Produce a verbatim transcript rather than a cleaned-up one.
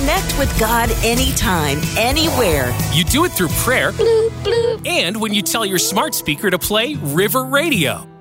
Connect with God anytime, anywhere. You do it through prayer Bloop, bloop. and when you tell your smart speaker to play River Radio.